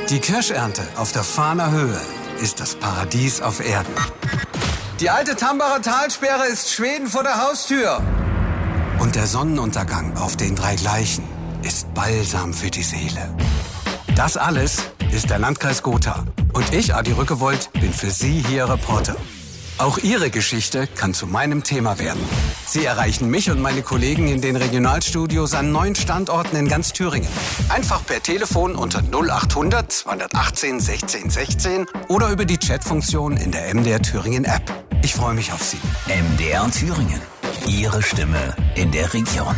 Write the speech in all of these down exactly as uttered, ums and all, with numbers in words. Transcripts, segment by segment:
Die Kirschernte auf der Fahner Höhe ist das Paradies auf Erden. Die alte Tambacher Talsperre ist Schweden vor der Haustür. Und der Sonnenuntergang auf den drei Gleichen ist Balsam für die Seele. Das alles ist der Landkreis Gotha. Und ich, Adi Rückewold, bin für Sie hier Reporter. Auch Ihre Geschichte kann zu meinem Thema werden. Sie erreichen mich und meine Kollegen in den Regionalstudios an neun Standorten in ganz Thüringen. Einfach per Telefon unter null achthundert zweihundertachtzehn sechzehn sechzehn oder über die Chatfunktion in der M D R Thüringen App. Ich freue mich auf Sie. M D R Thüringen. Ihre Stimme in der Region.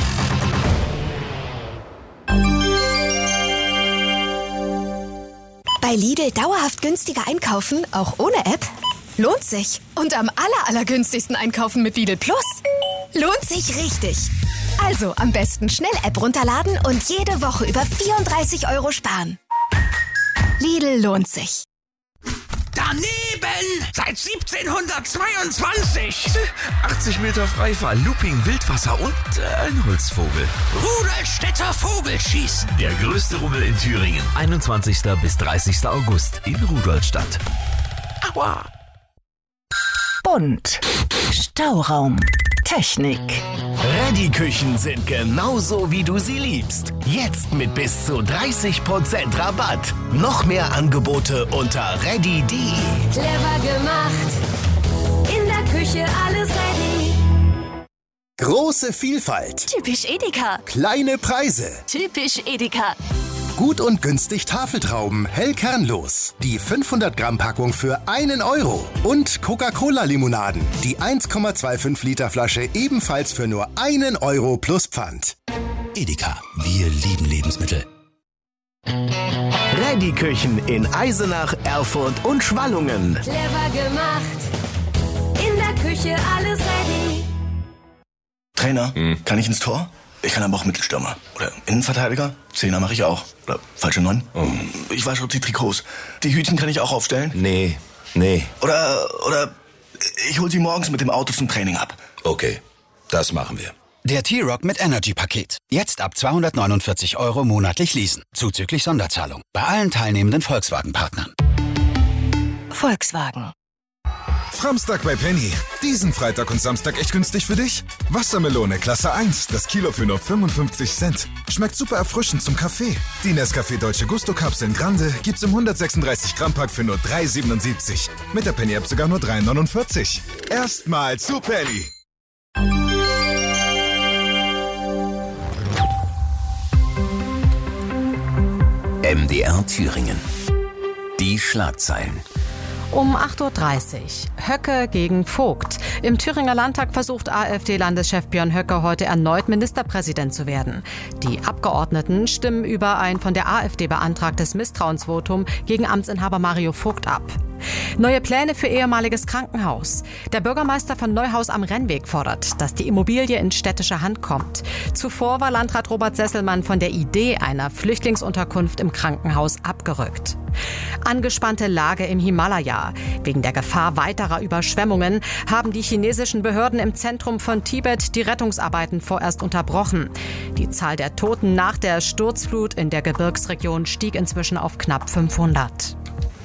Bei Lidl dauerhaft günstiger einkaufen, auch ohne App? Lohnt sich. Und am aller, allergünstigsten einkaufen mit Lidl Plus. Lohnt sich richtig. Also am besten schnell App runterladen und jede Woche über vierunddreißig Euro sparen. Lidl lohnt sich. Daneben! Seit siebzehnhundertzweiundzwanzig! achtzig Meter Freifall, Looping, Wildwasser und äh, ein Holzvogel. Rudolstädter Vogelschießen! Der größte Rummel in Thüringen. einundzwanzigsten bis dreißigsten August in Rudolstadt. Aua! Bunt. Stauraum. Technik. Ready-Küchen sind genauso, wie du sie liebst. Jetzt mit bis zu dreißig Prozent Rabatt. Noch mehr Angebote unter ready punkt de. Clever gemacht. In der Küche alles ready. Große Vielfalt. Typisch Edeka. Kleine Preise. Typisch Edeka. Gut und günstig Tafeltrauben, hell kernlos. Die fünfhundert Gramm Packung für einen Euro. Und Coca-Cola-Limonaden. Die eins Komma fünfundzwanzig Liter Flasche ebenfalls für nur einen Euro plus Pfand. Edeka, wir lieben Lebensmittel. Ready-Küchen in Eisenach, Erfurt und Schwallungen. Clever gemacht. In der Küche alles ready. Trainer, hm. kann ich ins Tor? Ich kann aber auch Mittelstürmer. Oder Innenverteidiger. Zehner mache ich auch. Oder falsche Neun. Oh. Ich wasche auch die Trikots. Die Hütchen kann ich auch aufstellen. Nee, nee. Oder, oder ich hol sie morgens mit dem Auto zum Training ab. Okay, das machen wir. Der T-Rock mit Energy-Paket. Jetzt ab zweihundertneunundvierzig Euro monatlich leasen. Zuzüglich Sonderzahlung. Bei allen teilnehmenden Volkswagen-Partnern. Volkswagen. Samstag bei Penny. Diesen Freitag und Samstag echt günstig für dich? Wassermelone Klasse eins, das Kilo für nur fünfundfünfzig Cent. Schmeckt super erfrischend zum Kaffee. Die Nescafé Dolce Gusto Kapseln Grande gibt's im hundertsechsunddreißig Gramm Pack für nur drei siebenundsiebzig. Mit der Penny App sogar nur drei neunundvierzig. Erstmal zu Penny. M D R Thüringen. Die Schlagzeilen. Um acht Uhr dreißig. Höcke gegen Vogt. Im Thüringer Landtag versucht AfD-Landeschef Björn Höcke heute erneut Ministerpräsident zu werden. Die Abgeordneten stimmen über ein von der AfD beantragtes Misstrauensvotum gegen Amtsinhaber Mario Vogt ab. Neue Pläne für ehemaliges Krankenhaus. Der Bürgermeister von Neuhaus am Rennweg fordert, dass die Immobilie in städtische Hand kommt. Zuvor war Landrat Robert Sesselmann von der Idee einer Flüchtlingsunterkunft im Krankenhaus abgerückt. Angespannte Lage im Himalaya. Wegen der Gefahr weiterer Überschwemmungen haben die chinesischen Behörden im Zentrum von Tibet die Rettungsarbeiten vorerst unterbrochen. Die Zahl der Toten nach der Sturzflut in der Gebirgsregion stieg inzwischen auf knapp fünfhundert.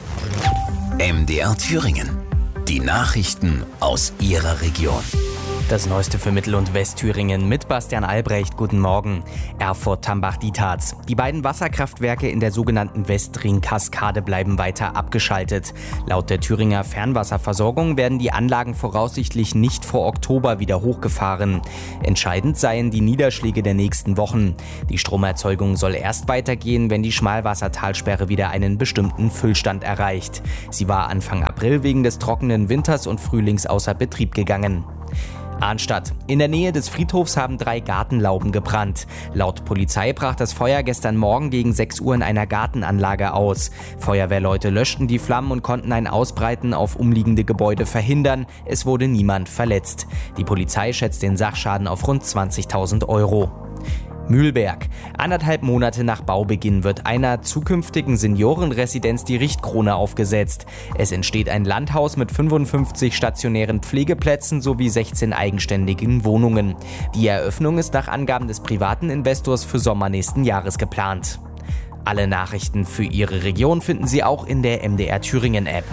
M D R Thüringen. Die Nachrichten aus Ihrer Region. Das Neueste für Mittel- und Westthüringen mit Bastian Albrecht. Guten Morgen. Erfurt-Tambach-Dietharz. Die beiden Wasserkraftwerke in der sogenannten Westring-Kaskade bleiben weiter abgeschaltet. Laut der Thüringer Fernwasserversorgung werden die Anlagen voraussichtlich nicht vor Oktober wieder hochgefahren. Entscheidend seien die Niederschläge der nächsten Wochen. Die Stromerzeugung soll erst weitergehen, wenn die Schmalwassertalsperre wieder einen bestimmten Füllstand erreicht. Sie war Anfang April wegen des trockenen Winters und Frühlings außer Betrieb gegangen. Arnstadt. In der Nähe des Friedhofs haben drei Gartenlauben gebrannt. Laut Polizei brach das Feuer gestern Morgen gegen sechs Uhr in einer Gartenanlage aus. Feuerwehrleute löschten die Flammen und konnten ein Ausbreiten auf umliegende Gebäude verhindern. Es wurde niemand verletzt. Die Polizei schätzt den Sachschaden auf rund zwanzigtausend Euro. Mühlberg. Anderthalb Monate nach Baubeginn wird einer zukünftigen Seniorenresidenz die Richtkrone aufgesetzt. Es entsteht ein Landhaus mit fünfundfünfzig stationären Pflegeplätzen sowie sechzehn eigenständigen Wohnungen. Die Eröffnung ist nach Angaben des privaten Investors für Sommer nächsten Jahres geplant. Alle Nachrichten für Ihre Region finden Sie auch in der M D R Thüringen App.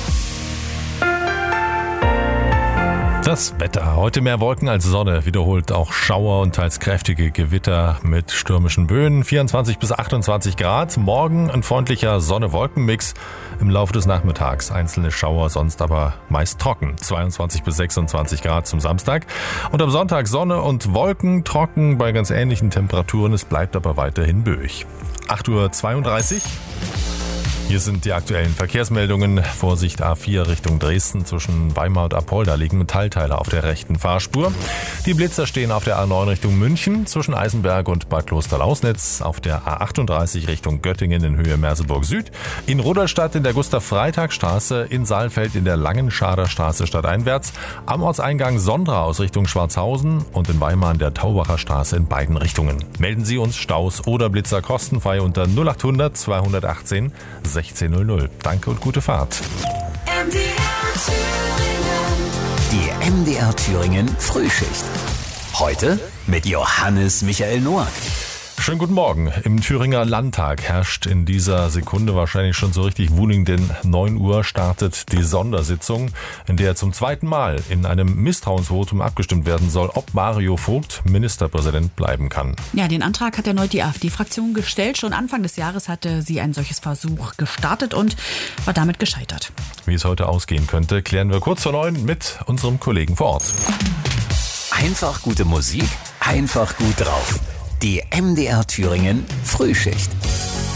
Das Wetter. Heute mehr Wolken als Sonne. Wiederholt auch Schauer und teils kräftige Gewitter mit stürmischen Böen. vierundzwanzig bis achtundzwanzig Grad. Morgen ein freundlicher Sonne-Wolken-Mix. Im Laufe des Nachmittags einzelne Schauer, sonst aber meist trocken. zweiundzwanzig bis sechsundzwanzig Grad zum Samstag. Und am Sonntag Sonne und Wolken, trocken bei ganz ähnlichen Temperaturen. Es bleibt aber weiterhin böig. acht Uhr zweiunddreißig. Hier sind die aktuellen Verkehrsmeldungen. Vorsicht A vier Richtung Dresden. Zwischen Weimar und Apolda liegen Metallteile auf der rechten Fahrspur. Die Blitzer stehen auf der A neun Richtung München. Zwischen Eisenberg und Bad Klosterlausnitz. Auf der A achtunddreißig Richtung Göttingen in Höhe Merseburg Süd. In Rudolstadt in der Gustav-Freitag-Straße. In Saalfeld in der Langenschader Straße stadteinwärts. Am Ortseingang Sondra aus Richtung Schwarzhausen. Und in Weimar in der Taubacher Straße in beiden Richtungen. Melden Sie uns Staus oder Blitzer kostenfrei unter null achthundert zweihundertachtzehn sechzehn null null. Danke und gute Fahrt. M D R Thüringen. Die M D R Thüringen Frühschicht. Heute mit Johannes Michael Noack. Schönen guten Morgen. Im Thüringer Landtag herrscht in dieser Sekunde wahrscheinlich schon so richtig Wuning, denn neun Uhr startet die Sondersitzung, in der zum zweiten Mal in einem Misstrauensvotum abgestimmt werden soll, ob Mario Vogt Ministerpräsident bleiben kann. Ja, den Antrag hat erneut die AfD-Fraktion gestellt. Schon Anfang des Jahres hatte sie ein solches Versuch gestartet und war damit gescheitert. Wie es heute ausgehen könnte, klären wir kurz vor neun mit unserem Kollegen vor Ort. Einfach gute Musik, einfach gut drauf. Die M D R Thüringen Frühschicht.